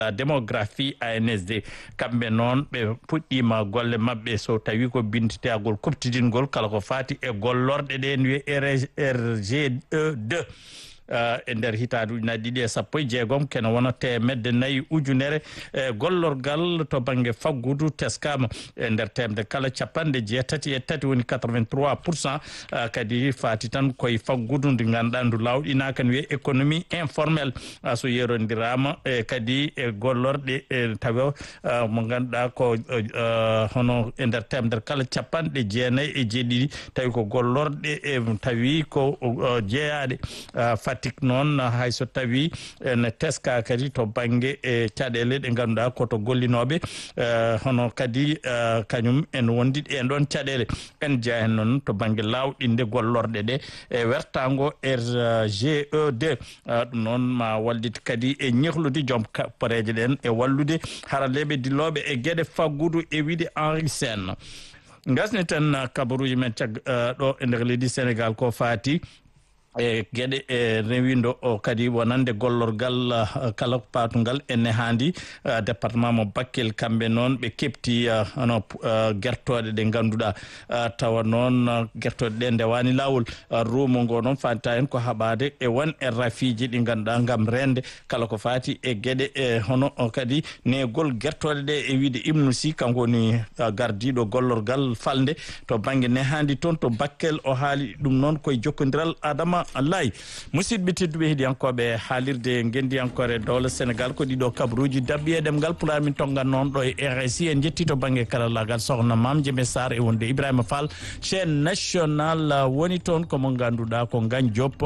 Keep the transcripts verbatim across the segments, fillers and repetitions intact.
démographie A N S D kamɓe noon ɓe puɗɗima golle mabɓe so tawi ko binditagol kuptidingol kala ko fati e gollorɗe ɗe wiye R G E deux e nder hitande ujunaje ɗiɗi e sappo e jeegom kene wona temedde nayyi ujunere e gollorgal to banggue faggudu teskama e nder temde kala capanɗe jeetati e tati woni quatre-vingt-trois pour cent kadi fati tan koye faggudu ndi ganduɗa ndu lawɗinaka ne wiye économie informelle so yerodirama e kadi e gollorɗe e tawa mo ganduɗa ko hono e nder temdere kala capanɗe jeenayyi e jeeɗiɗi tawi ko gollorɗe e tawi ko jeeyaɗe fati tik noon hayso tawi ne teska kadi to banggue e caɗele ɗe ganduɗa koto gollinoɓe hono kadi kañum en wondi en ɗon caɗele en jeeya hen noon to banggue lawɗinde gollorɗe ɗe e wertago R G E deux ɗum noon ma waldit kadi e ñehlude joom pareje ɗen e wallude haraleɓe dilloɓe e gueɗe faggudu e wiide Henri Sène gasni tan kabaruji men cag ɗo e nder leydi Sénégal ko fati e gueɗe e rewindo o kadi wonande gollorgal kala patungal ene handi département mo Bakel kamɓe noon ɓe kepti no guertoɗe ɗe ganduɗa tawa noon guertoɗe ɗe ndewani lawol rumo ngo noon fanta en ko haɓade e won e rafiji ɗi ganduɗa gam rende kala ko fati e gueɗe e hono kadi negol guertoɗe ɗe e wiide Ibnu Sy kanko woni gardiɗo gollorgal falde to banggue ne handi toon to Bakel o haali ɗum noon koye jokkodiral Adama Allayi musidɓe tedduɓe heeɗiyankoɓe haalirde gendiyankore dowle Sénégal ko ɗiɗo kabaruji dabɓi e ɗemgal pulaar min tongan noon ɗo e R S I en jetti to banggue karallagal sohna Mame Djemé Sarr e wonde Ibrahima Fall chaîne national woni toon komo ganduɗa ko Gagne Diop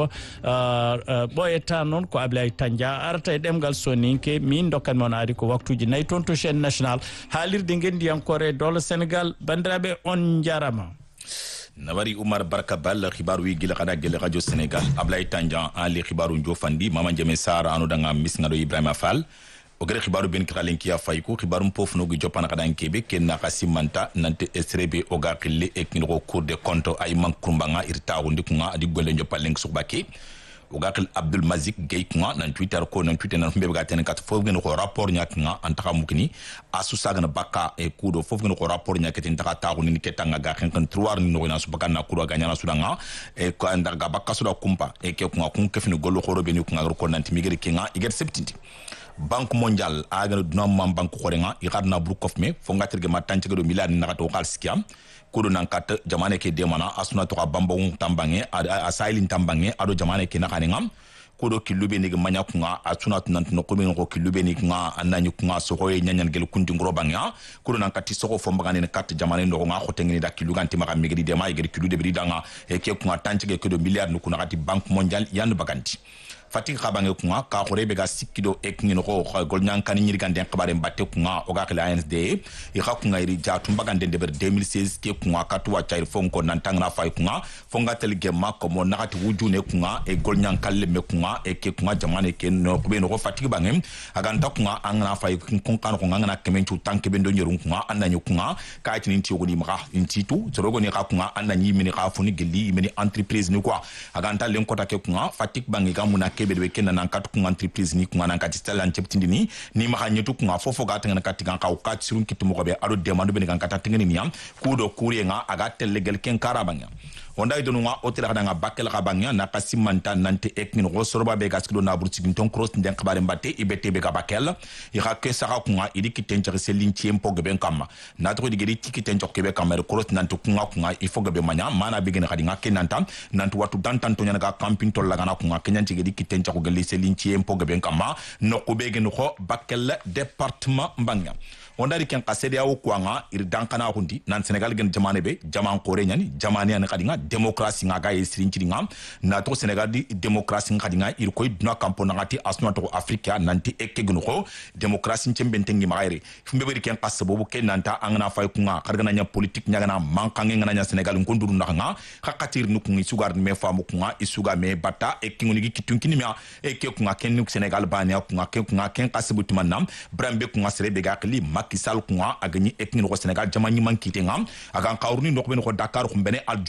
ɓoyata noon ko Ablaye Tandia arata e ɗemgal soninke min dokkan mon ari ko waktuji nayyi toon to chaîne national haalirde gendiyankore dowle Sénégal bandiraɓe on jarama. Nabari Umar Barka Bal xibaru wi gila kada gele radio Sénégal Ablaye Tandian ali xibaru njofandi Mama Djemé Sarr anu danga misngado Ibrahima Fall o gere xibaru ben kralen ki afayko xibaru pof no gi jopana kada kebe ken na kasimanta nante esrebe o ga khille e kin ko cour de compte ay man kumbanga irta wundi kunga adi golle njopalen subaki o ga khil Abdul Mazik Gay kunga nan Twitter ko nan Twitter nan fumbe ga ten kat fof gen ko rapport nyak nga antaka mukini asu sagana bakka e kudo fof gen ko rapport nyak ten taka tagu ni ketanga ga khen kan trois ni no na subaka na kudo ga nyana sudanga e ko andar ga bakka suda kumpa e ke kunga kun kefini gollo khoro be ni kunga ko nan timigere kinga iger septindi Banque mondiale aga duna mam banque khorenga i gadna brukof me fo ngatirge matanche do milliard na to khalskiam kudo nan kat jamane ke demana asuna to bambong tambange a sailin tambange ado jamane ke na kaningam kudo kilube ni manya kunga asuna tunan no ko min ko kilube ni kunga ananyu kunga so ko nyanyan gel kundi ngro banga kudo nan kat soko fo mbagane ne kat jamane ndo nga khotengni da kiluganti maka migri de ma igri kilude bi danga e ke kunga tanche ke do milliard no kuna ati banque mondiale yan baganti Fatik Khabange kunga ka khorebe ga sikido ekngino ko golnyan kan nyiri gande xabare mbatte kunga o ga khila A N S D i khakunga iri jatu mbagande de ber deux mille seize ke kunga katwa chair fonko nantanga fay kunga fonga tel gemma ko mo nakati wujune kunga e golnyan kalle me kunga e ke kunga jamane ke no ko be no Fatik Bange aganta kunga angana fay kun kan ko ngana kementu tanke be ndo nyeru kunga ananyu kunga ka tini ti ogoni maka intitu zorogo ni kunga ananyi mini khafuni geli mini entreprise ni quoi aganta len kota ke kunga Fatik Bange ga muna kebe de kena nan kat ku entreprise ni ku nan kat stella cheptindi ni ni ma hanyetu ku fofo ga tanga kat ga ka ka sirun kitu mo be ado demande be ga kat tanga ni am ku do kuri nga aga telegel ken karabanga onda idonu nga otela nga bakel kabanga na kasimanta nante eknin ro sorba be gaskido na burtigin ton cross den xabare mbatte ibete be ga bakel i ha ke saka ku nga idi kitenche selin tiempo ge ben kama na to digeri tikitenche ke be kama cross nante ku nga ku nga ifo ge be manya mana be gene khadi nga kenanta nantu watu dantan to nyana ga camping to laga na ku nga kenyanti ge dikitenche ko gele selin tiempo ge ben kama no ko be gene ko bakel département mbanga onda di ken kasede awu kwanga ir dankana hundi nan Sénégal gen jamane be jaman kore nyani jamane an kadinga démocratie nga ga yesrinci nga na to Sénégal di démocratie nga kadinga ir koy duna kampo ngati asno to Afrika nanti ekke gnu ko démocratie cembentengi maire fumbe beri ken kasse bobu ken nanta angana fay kunga kargana nya politique nya na mankange nga nya Sénégal ngonduru nga khakatir nu kungi sugar me famu kunga isuga me bata ekke ngoni gi kitunkini mia ekke kunga ken nu Sénégal bania kunga ken kunga ken kasse butumanam brambe kunga serebe ga kli Kisal kunga agani ekni no Sénégal jamani mankite ngam aga kawruni no ko Dakar ko bene aljuma nga kunga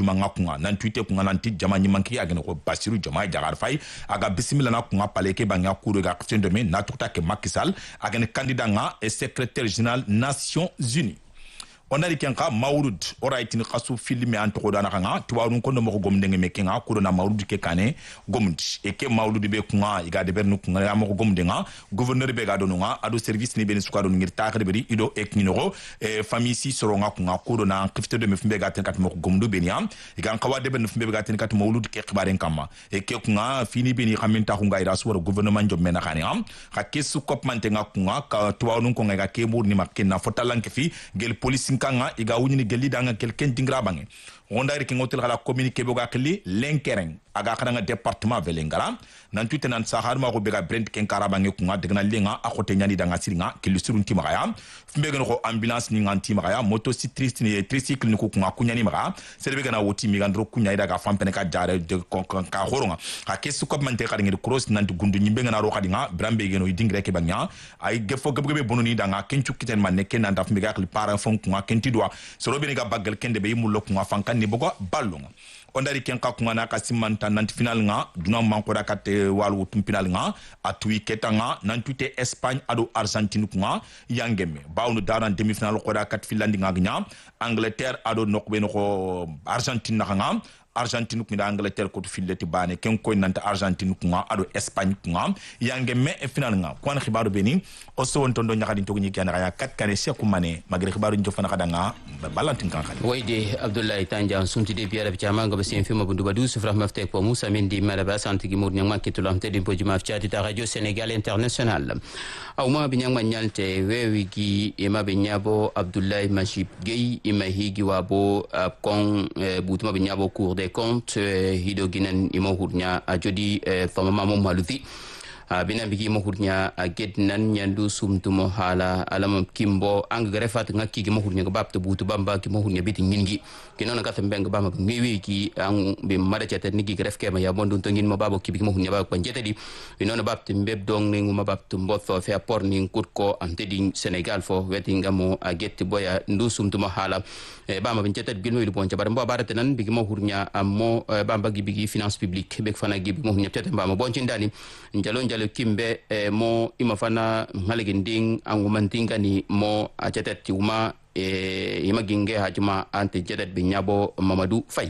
kunga nan tuite kunga nan ti jama ni manki agene ko Bassirou Diomaye Diakhar Faye aga bisimila na kunga paleke banga kuru ga kfendo me na tukta ke Macky Sall agene candidat nga et secrétaire général Nations Unies on a dit qu'un Maouloud aura été un film en tout cas dans tu vois nous qu'on me gomme dengue mais qu'un coup na Maouloud ke kane gomme et que Maouloud be kunga iga de bernu kunga mo gomme denga gouverneur be ga donunga ado service ni ben suka don ngir taxre beri ido ek ninoro e famille si soronga kunga coup na kifte de me fimbe ga ten kat mo gomme do beniam iga kawa de ben fimbe ga ten kat Maouloud ke xibaren kama et que kunga fini beni xamenta kunga ira so gouvernement jom mena xane am ka kesu kop mantenga kunga ka tu vois nous kunga ga ke mur ni makena fotalanke fi gel police kanga iga wuni gelli danga quelqu'un tingra bangi onda ri king hotel kala communiquer boga kli lenkereng aga khana département velengala nan tuite nan sahar ma ko bega brand ken karabangi kunga degna linga akote nyani danga siringa kili surun timaya fmbega ko ambulance ni nganti maya motocycliste ni tricycle ni ko kunga kunyani maya serbe na woti mi gandro kunya ida ga fampene ka jare de ka horonga ka kesu ko man te khadi ngi cross nan gundu nyimbe na ro khadinga brambe geno dingre ke banya ay gefo gebbe bononi danga kenchu kiten man ne ken nan daf mbega kli para fon kunga kenti do so be ni ga bagal kende be yimul kunga fankan ni bogo ballonga ondari kenka kunga na kasimanta nanti final nga duna manko da kate walu tum final nga atui ketanga nantute Espagne ado Argentine kunga yangeme bawnu daran demi final ko da kat Finlande nga gnya Angleterre ado nokbe no Argentine nga Argentine kunga Angleterre ko fileti bane ken ko nanta Argentine kunga ado Espagne kunga yangeme e final nga kwan khibaru beni o so won tondo nyakadi to nyi kana ya kat kane se kumane magre khibaru njo fana kadanga balantin kan khali wayde Abdoulaye Tandian sunti de biara bi chama ngaba sen fima bundu badu sufra mafte ko Moussa Mendi malaba santi gi mur nyama kitulam te dimpo juma fchati ta radio Sénégal international awma bi nyama nyalte wewi gi ema be nyabo Abdoulaye Machib Gueye ima higi wabo kon butuma be nyabo cour des comptes hido ginen imo hurnya ajodi fama mamo maluthi bina bigi mo hurnya gednan nyandu sumtumo hala alam kimbo ang grefat ngaki gi mo hurnya gabab butu bamba gi mo hurnya biti ngingi kinona ka tembe ngaba ngewi gi ang be mada chete nigi gref kema ya bondu to ngin mo babo ki mo hurnya ba ko jete di binona bab tembe dong ni nguma bab tumbo fo fe por ni kut ko ante di Senegal fo wetinga mo getti boya ndu sumtumo hala e bamba bin chete gilmo wi bon jabar mbo barate nan bigi mo hurnya ammo bamba gi bigi finance publique be fana gi mo hurnya chete mbama bon cindani njalo le kimbe eh, mo imafana ngaleginding angumantinga ni mo achetet tiuma eh, imaginge hajuma ante jetet binyabo Mamadou Faye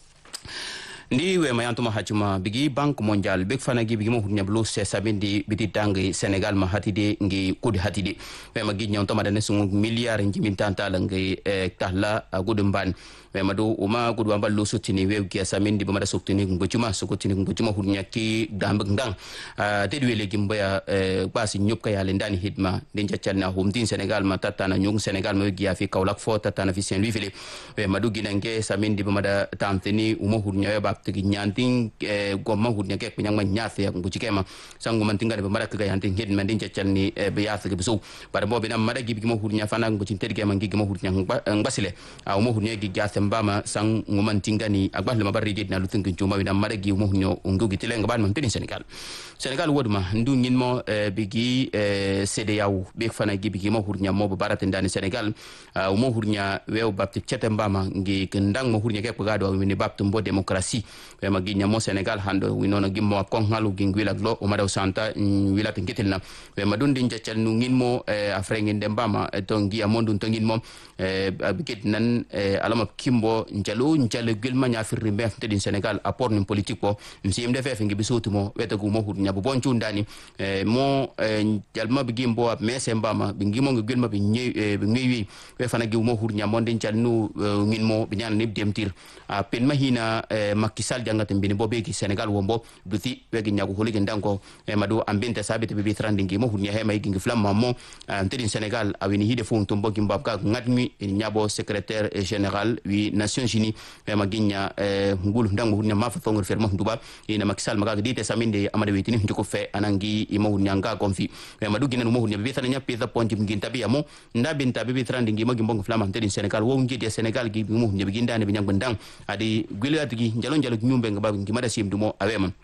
ndi we mayantuma hajuma bigi bank mondial big fana gi bigi mo hunya blo se sabindi biti tangi Senegal ma hatide ngi kudi hatide we magi nyonto madane sungu milliard ngi mintanta la ngi eh, tahla gudumban we madu uma gudu ambal lo sutini we gi samindi bamada sutini ngocuma sokotini ngocuma hunya ki dambe ngang uh, tedwe le gimbaya uh, basi nyopka ya lendani hitma denja chalna humdin Senegal ma tatana nyung Senegal ma gi afi kaulak fo tatana fi Saint Louis vile we madu ginange samindi bamada tamteni umo hunya ba tigi nyanting eh, gomma hudnya ke penyang manyafe nguchikema sangu mantinga de bamada ka yanting hit mandin chalni eh, be yafe ke bisu pada mo bina mada gi mo hudnya fana nguchinter ge mangi mo hudnya ngbasile a mo hudnya gi gasse mbama sang ngumantinga ni agbal ma bari na lutin chuma bina mada gi mo hunyo ngugi tilenga ban man tin Senegal Senegal woduma ndu ngin mo eh, bigi eh, C D A O be fana gi bigi mo hudnya mo barate ndani Senegal uh, mo hudnya wew bapti chetembama ngi kendang mo hudnya ke pagado wini baptu mbo demokrasi we maginya mo Senegal hando winona gimmo ko ngalu gingwila glo o madaw santa wila tinkitilna we madundi njachal nu ngin mo eh, afrengin dembama eh, to ngi amondu to ngin mo eh, bikit nan eh, alama kimbo njalo njalo gilma nya firrimbe tedin Senegal apport ni politique ko msim de fefe ngi bisutu mo weta gu mo hudnya bu bonchu ndani eh, mo eh, jalma bigimbo mese mbama bingimo ngi gilma bi nyi eh, nyi we fana gi mo hudnya mo den jalnu uh, ngin mo binyana ni demtir a pen mahina eh, makisal jangata mbini bobeki Senegal wombo duti wegi nyago holigi ndango e madu ambente sabite bibi trandingi mo hunya hema igi flamma mo antedin Senegal awini hide fu tumbo gimbabka ngadmi nyabo secrétaire général wi Nations Unies e maginya e ngulu ndango hunya mafa fongor ferma nduba ina makisal magaga dite saminde amade wetini ndiko fe anangi imo hunya nga konfi e madu ginen mo hunya bibi tananya peza ponti mginta biya mo ndabinta bibi trandingi mo gimbongo flamma antedin Senegal wo ngidi Senegal gi mo hunya bigindane binyang bendang adi gwilati gi njalo njalo nyumbe ngaba ngimada simdumo awema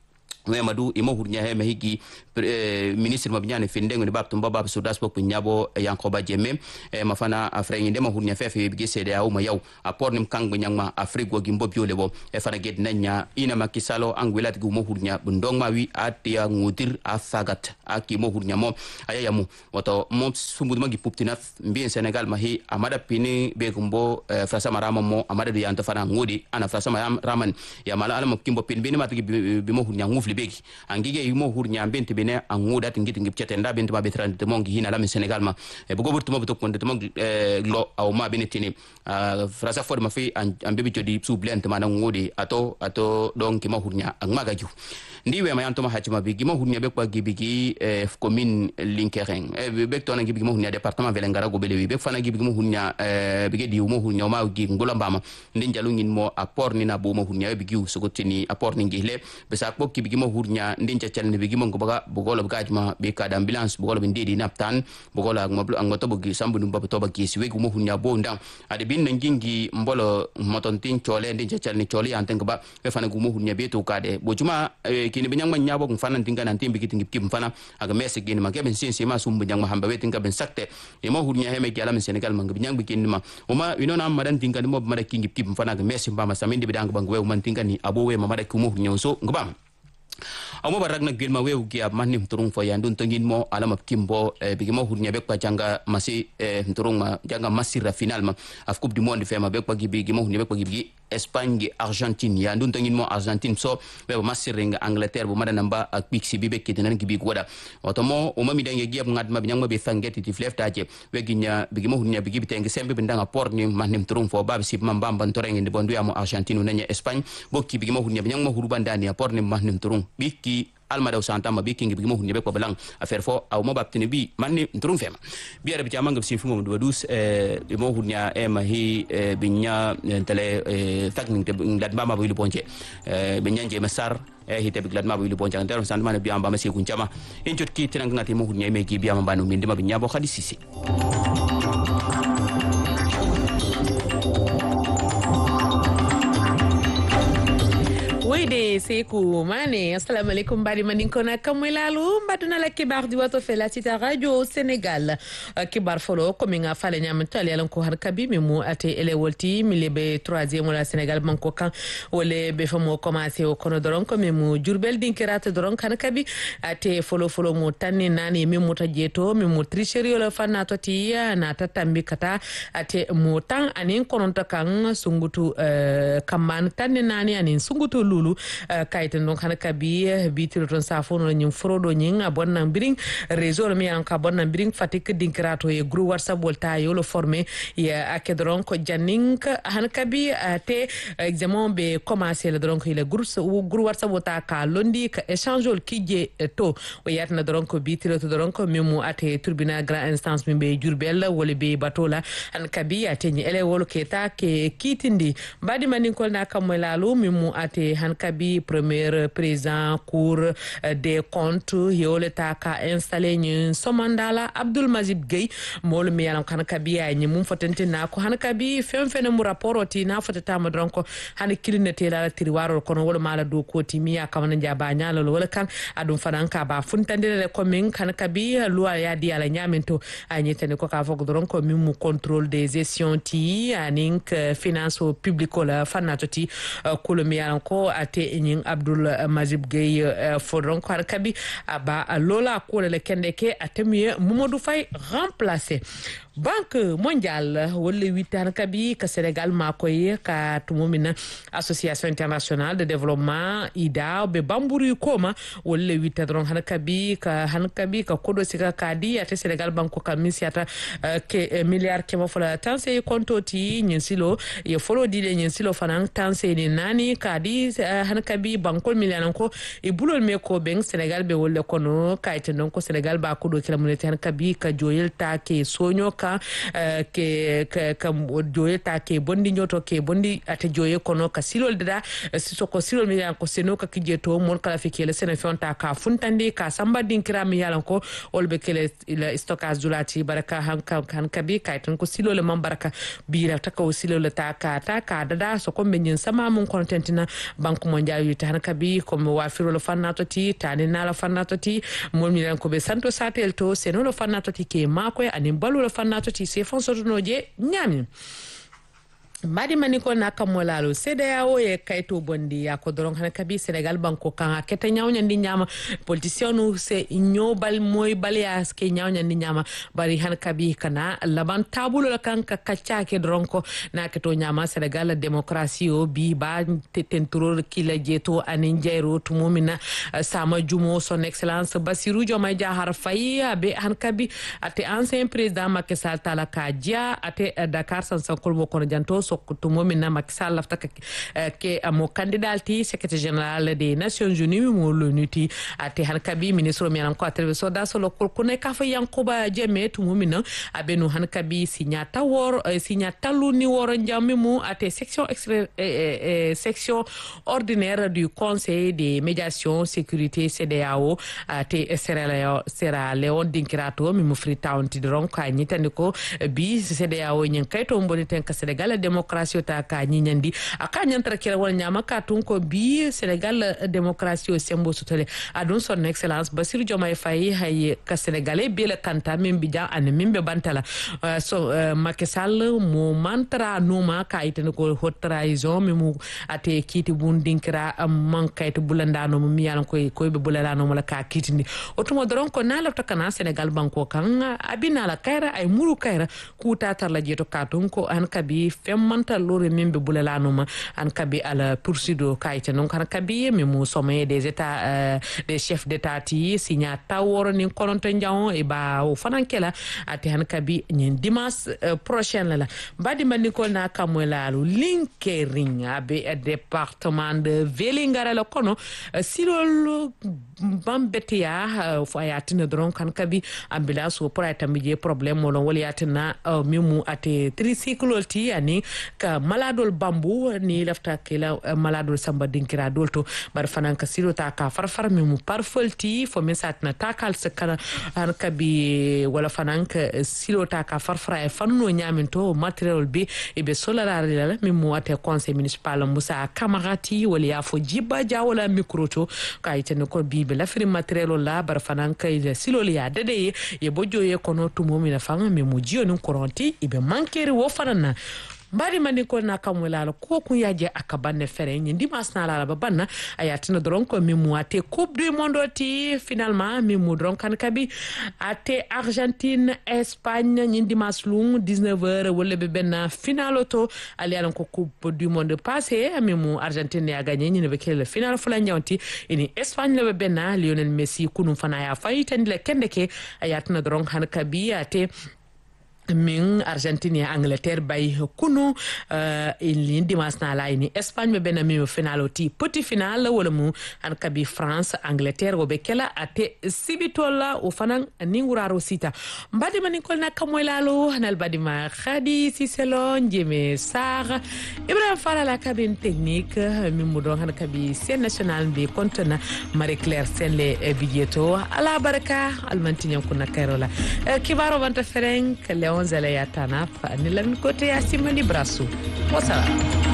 we madu imo hurnya he mahigi ministre mabnyane finde ngoni bab tumba bab sudas pok nyabo yankoba jeme mafana afrengi ndema hurnya fefe bigi sede ya uma yaw apor nim kang nyangma afrique go gimbo biole bo e fana ged nanya ina makisalo angwilat gu mo hurnya bundong mawi atia ngutir afagat aki mo hurnya mo ayayamu wato mo sumbu magi puptina mbi senegal mahi amada pini be gumbo frasa marama mo amada de yanta fana ngodi ana frasa raman ya mala ala mo kimbo pin bini matigi bi mo hurnya ngufli begi angige mo hurnya benti bene anguda tingiti ngip cetenda benti ma betran de mongi hina la senegal ma e bugo burtu mo betok konde mo lo aw ma benetini frasa for ma fi ambe jodi sublent mana ngodi ato ato donc ma hurnya ak maga ju ndiwe ma yanto ma hachima bigi ma hurnya be kwa gibigi commune linkering e be to na gibigi ma hurnya département velengara go belewi be fana gibigi ma hurnya bigi di mo hurnya ma gi ngola mbama ndin jalu ngin mo apport ni na bo ma hurnya bigi sogotini apport ni ngile be sa ko gibigi ma hurnya ndin ca calne bigi mo baga bugolo gajma be ka ambulance bugolo be ndidi naptan bugolo ak mablu ang to bagi sambu ndum to bagi si wegu mo hurnya bo ndang ade bin ngingi mbolo motontin chole ndin ca calne chole anten ba be fana gu mo hurnya be to kade bo juma kini benyang ma nyabo fana tinga nan timbi kitingi kim fana aga messe gini ma keben sin sima sum benyang ma hamba wetinga ben sakte e mo hurnya heme ki alam senegal ma benyang bikin ma uma winona madan tinga mo mada kingi kim fana aga messe mbama samindi bidang bangwe man tinga ni abowe ma mada ku mo hurnya so ngubam amo baragna gelma wew gi ab manim turung fo yandun tongin mo alama kimbo bigimo hurnya be kwa janga masi turung ma janga masira final ma af coupe du monde fema be kwa gibigimo hurnya be kwa gibigi Espagne gi Argentine yandun tongin mo Argentine so be masiringa Angleterre bu madana ba ak pixi bibe kitinan gibi goda otomo o mami dange gi ab ngad ma binyang ma be fangeti ti flef taje we ginya bigimo hurnya bigi bitenge sembe bindanga port ni manim turung fo bab sip mam bam ban toreng ndi bondu amo Argentine nanya Espagne bokki bigimo hurnya binyang ma hurubanda ni port ni manim turung biki almadaw santama be kingi bigi mo hunye be ko belang affaire fo aw mo baptini bi manni ndrum fema bi ara bi jama ngam sifu mo do dus e mo hunya e ma hi binya tele takning te ngad mama bo lu ponche e binya je masar e hite bi glad ma bo lu ponche ndero santama ne bi amba ma se kun jama en jot ki tinang ngati mo hunya me gi bi amba banu min dima bi nyabo khadi sisi Wede Sekou Mané, assalamu alaikum bari maninkona kamwelalu mbaduna la kibar di wato fela sita radio Sénégal kibar folo komi nga fale nyam tali alan ko har kabi mi mu ate ele wolti mi lebe troisième la Sénégal manko kan wole be famo commencé o kono doron komi mu jurbel dinkirate doron kan kabi ate folo folo mu tanni nani mi mu tajeto mi mu tricherie la fanna toti na tatambi kata ate mu tan anin kononta kan sungutu uh, kamman tanni nani anin sungutu lulu uh, kayten donc hana kabi bitiro ton safono nyum frodo nyin abonna biring réseau mi an ka bonna biring fatik dinkrato e groupe whatsapp volta yo lo formé ya akedron ko janning hana kabi te examen be commencer le donc il groupe groupe whatsapp volta ka londi ka échange ol kije to o yatna donc bitiro to donc memu ate tribunal grand instance mi be jurbel wala be batola hana kabi ate ni ele wolo keta ke kitindi badi manin ko na kamoylalu memu ate hankabi premier président cour des comptes yole taka installé ni somandala Abdoul Mazid Gueye mol mi yalam hankabi ay ni mum fotente na ko hankabi fem fene mu rapport oti na fotata ma donc han kilinete la tiriwaro kono wala mala do ko timi ya kamana jaba nyala wala kan adum fadanka ba funtandele ko min hankabi loi ya di ala nyamento ay ni tane ko ka foko donc mi mu contrôle des gestions ti anink finance publique la fanatoti ko le mi yalam ko ate nyin Abdoul Mazib Gueye fodron ko kabi aba lola ko le kende ke atemiye Mamadou Faye remplacer Banque mondiale wala witan kabi ka Sénégal ma koy ka tumomina association internationale de développement I D A be bamburi koma wala witadron han kabi ka han kabi ka kodo sika kadi ate Sénégal banko ka misiata ke milliard ke mo fola tanse konto ti nyinsilo ye folo dile nyinsilo fanan tanse ni nani kadi han kabi banko milliard ko e bulol me ko ben Sénégal be wala kono kayte non ko Sénégal ba kodo kila munete han kabi ka joyel ta ke sonyo ka ka ke ka joye ta ke bondi nyoto ke bondi ate joye kono ka silol dada sisoko silol mi yanko seno ka kijeto mon kala fikele sene fonta ka funtandi ka samba dinkira mi yalanko olbe kele ila stockage dulati baraka hanka hanka bi kaytan ko silol man baraka bira ta ko silol ta ka ta ka dada so ko men sama mun contentina banque mondiale yuta hanka bi ko mo wafiro lo fannato ti tani nala fannato ti mon mi yanko be santo satel to seno lo fannato ti ke mako ani balu lo fannato ti se fonso noje nyami Mbadi maniko na kamolalo C D A O ye kaito bondi ya ko doron hana kabi Senegal banko kan keta nyawnya ndi nyama politicianu se nyobal moy balia ske nyawnya ndi nyama bari hana kabi kana laban tabulo la kan ka kacha ke doron ko na keto nyama Senegal demokrasi o bi ba tenturo kila jeto anin jairo tumumina sama jumo son excellence Bassirou Diomaye Diakhar Faye be hana kabi ate ancien président Macky Sall tala ka dia ate Dakar san sankol mo kono janto sokkutu momina Macky Sall lafta ke amo candidati secrétaire général des Nations Unies mo l'ONU ate han kabi ministre mi ko atrewe soda solo ko ne ka fa yankuba jeme tu momina abenu han kabi signata wor signata luni wor njammi mu ate section section ordinaire du conseil de médiation sécurité C D A O ate Sierra Leone dinkirato mi mu Freetown ti ron ka nyitandi ko bi C D A O nyen kayto mboni ten ka Sénégal démocratie ta ka nyindi aka nyantra kira wal nyama ka tun ko bi Sénégal démocratie o sembo sutale adun son excellence Bassirou Diomaye Faye hay ka sénégalais bi la kanta min bi ja an min be bantala uh, so uh, Macky Sall mo mantra noma ka itene ko hot trahison mi mu ate kiti bun dinkira um, man kayto bulandano mi yalan koy koy be bulandano mala ka kitindi otumo doron ko na lafta kana Sénégal banko kan abina la kayra ay muru kayra ku tatar la jeto katun ko an kabi manta lore membe bulalano an kabi ala poursuido kayte non kan kabi mi mu sommet des états euh, des chefs d'état ti signa taworo ni kolonto njaw e ba o fanankela ati han kabi ni dimanche euh, prochain la badi mani ko na kamola lu linkering abe département de Vélingara la kono euh, silol bambetia uh, fo ayatina dron kan kabi ambulance o pour tamije problème mo wol yatina uh, mimu ate tricycle ti ani ka maladol bambu ni lafta kila uh, maladol samba dinkira dolto bar fanan ka silo ta ka farfar mimu parfolti fo mesat na takal sekana an kabi wala fanan ka silo ta ka farfara e fanno nyaminto material bi e be solar la mimu ate conseil municipal Moussa Kamarati wala ya fo jiba jawala microto ka itene ko bi be la firi material la bar fanan ka ile silo ya dede ye bojo ye kono tumo mi na fanga mi mu jio nun koronti ibe mankeri wo fanana mbari mani ko na kamwela ko ku yaje akabanne fere nyindi masna la babanna ayatina dron ko mi mu ate coupe du monde ti finalement mi mu dron kan kabi ate Argentine Espagne nyindi maslung dix-neuf heures wala be ben finalo to ali alan ko coupe du monde passé mi mu Argentine ya gagné nyine be kele final fula nyawnti ini Espagne le be ben Lionel Messi kunu fana ya fayitandi le kendeke ayatina dron kan kabi ate min Argentine Angleterre bay kunu uh, in dimanche na la ini Espagne be ben mi finalo ti petit final wala mu an kabi France Angleterre wo be kala ate sibitola o fanan ni nguraro sita mbadi mani ko na kamoylalo hanal badi ma khadi siselo njeme sar Ibrahim Fala la cabine technique mi mu do han kabi sen national be kontena Marie Claire Senle Vigieto ala baraka almantinyam kunna Carola uh, kibaro vanta fereng le onze ya tanaf ni lan kote ya simani brasu wasala